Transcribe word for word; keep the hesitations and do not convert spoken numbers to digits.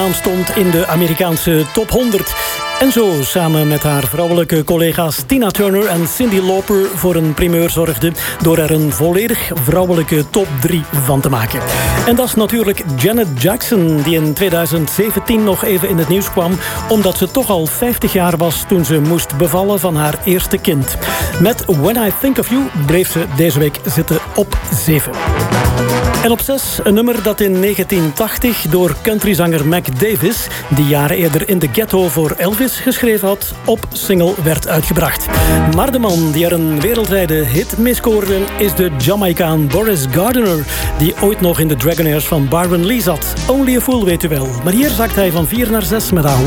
maand stond in de Amerikaanse top honderd. En zo samen met haar vrouwelijke collega's Tina Turner en Cyndi Lauper voor een primeur zorgde door er een volledig vrouwelijke top drie van te maken. En dat is natuurlijk Janet Jackson, die in tweeduizend zeventien nog even in het nieuws kwam omdat ze toch al vijftig jaar was toen ze moest bevallen van haar eerste kind. Met When I Think of You bleef ze deze week zitten op zeven. En op zes een nummer dat in negentien tachtig door countryzanger Mac Davis, die jaren eerder in de ghetto voor Elvis geschreven had, op single werd uitgebracht. Maar de man die er een wereldwijde hit mee scoorde is de Jamaicaan Boris Gardiner, die ooit nog in de Dragonaires van Byron Lee zat. Only a Fool weet u wel. Maar hier zakt hij van vier naar zes met haar